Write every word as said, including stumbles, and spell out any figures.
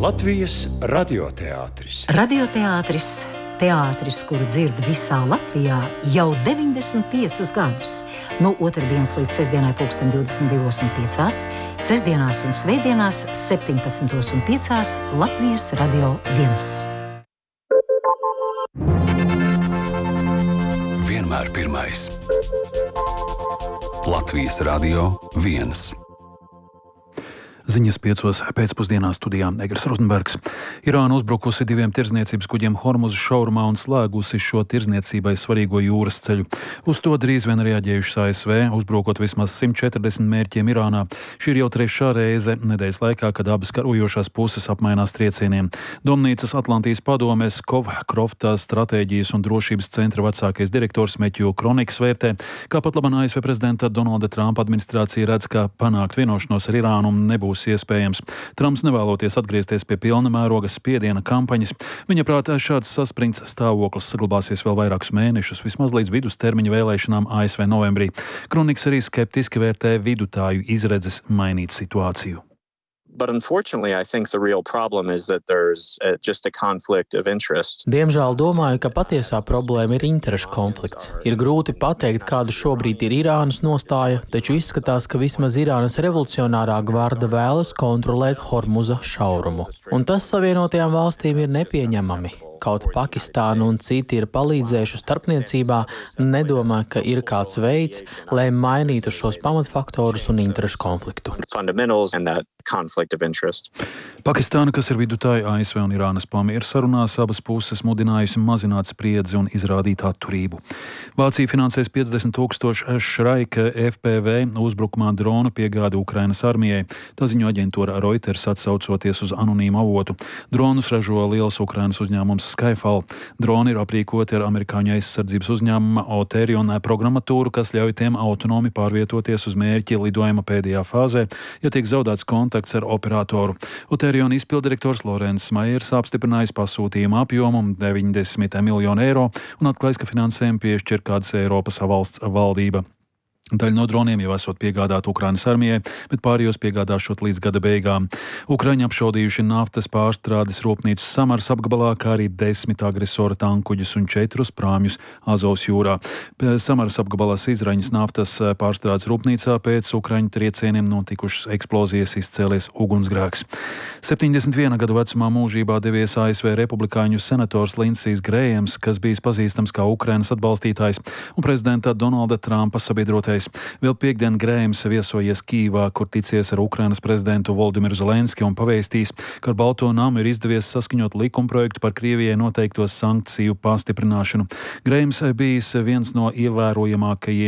Latvijas radioteātris. Radioteātris, teātris, kuru dzird visā Latvijā jau deviņdesmit piecus gadus. No otrdienas līdz sestdienai pulksten divdesmit divos un piecās, sestdienās un svētdienās septiņpadsmitos un piecās Latvijas Radio viens. Vienmēr pirmais. Latvijas Radio viens. Ziņas piecos pēcpusdienā studijā Egers Rozenbergs. Irāna uzbrukusi diviem tirdzniecības kuģiem Hormuza šaurumā un slēgusi šo tirdzniecībai svarīgo jūras ceļu. Uz to drīz vien reaģējušas A S V, uzbrukot vismaz simt četrdesmit mērķiem Irānā. Šī ir jau trešā reize nedēļas laikā, kad abas karojošās puses apmainās triecieniem. Domnīcas Atlantijas padomes Kovkrofta stratēģijas un drošības centra vecākais direktors Meķju Kroniks vērtē, kā pat labāk A S V prezidenta Donalda Trumpa administrācija redz, ka panākt vienošanos ar Irānu nebūs iespējams. Trumps nevēloties atgriezties pie pilna mēroga spiediena kampaņas. Viņa prātā šāds saspringts stāvoklis saglabāsies vēl vairākus mēnešus, vismaz līdz vidustermiņa vēlēšanām A S V novembrī. Kroniks arī skeptiski vērtē vidutāju izredzes mainīt situāciju. But unfortunately, I think the real problem is that there's uh, just a conflict of interest. Diemžēl domāju, ka patiesā problēma ir interešu konflikts. Ir grūti pateikt, kāda šobrīd ir Irānas nostāja, taču izskatās, ka vismaz Irānas revolucionārā gvarda vēlas kontrolēt Hormuza šaurumu. Un tas Savienotajām valstīm ir nepieņemami. Kaut Pakistāna un citi ir palīdzējuši starpniecībā, nedomā, ka ir kāds veids, lai mainītu šos pamatfaktorus un interešu konfliktu. Pakistāna, kas ir vidutāja A S V un Irānas pamieru sarunās, abas puses mudinājusi mazināt spriedzi un izrādīt atturību. Vācija finansēs piecdesmit tūkstoši Šraika F P V uzbrukumā dronu piegādi Ukrainas armijai. Tā ziņo aģentūra Reuters, atsaucoties uz anonīmu avotu. Dronus ražo liels Ukrainas uzņēmums Skyfall. Droni ir aprīkoti ar amerikāņu aizsardzības uzņēmuma Oterion programmatūru, kas ļauj tiem autonomi pārvietoties uz mērķi lidojuma pēdējā fāzē, ja tiek zaudēts kontakts ar operatoru. Oterion izpildirektors Lorenz Maiers apstiprinājis pasūtījumu apjomu deviņdesmit miljonu eiro un atklājis, ka finansējumu piešķir kādas Eiropas valsts valdība. Daļa no droniem jau esot piegādāta Ukrainas armijai, bet pārējos piegādāšot līdz gada beigām. Ukraiņi apšaudījuši naftas pārstrādes rūpnīcu Samaras apgabalā, kā arī desmit agresora tankuģus un četrus prāmjus Azovas jūrā. Samaras apgabalās Izraņas naftas pārstrādes rūpnīcā pēc Ukraiņu triecieniem notikušas eksplozijas izcēlies ugunsgrēks. septiņdesmit viena gadu vecumā mūžībā devies A S V republikāņu senators Lindsijs Grējams, kas bijis pazīstams kā Ukrainas atbalstītājs un prezidenta Donalda Trumpa sabiedrotais. Vēl piekdien Grējams viesojies Kīvā, kur ticies ar Ukrainas prezidentu Voldimiru Zelenski un pavēstījis, ka ar Balto namu ir izdevies saskaņot likumprojektu par Krievijai noteikto sankciju pastiprināšanu. Grējams bijis viens no ievērojamākajiem